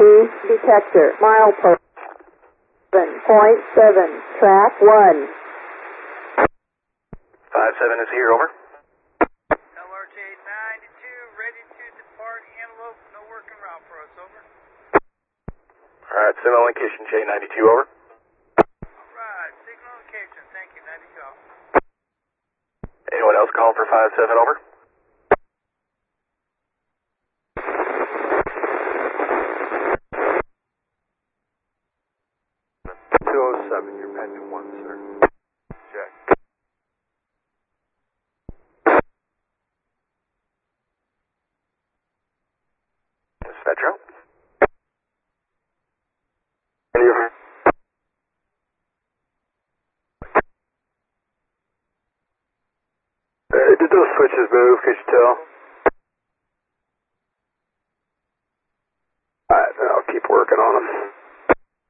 detector, milepost 7.7, track 1. 57 is here, over. LRJ 92, ready to depart Antelope, no working route for us, over. Alright, signal location J92, over. Alright, signal location, thank you, 92 off. Anyone else calling for 57, over? You're pending 1, sir. Check. This is Metro. And you did those switches move, could you tell?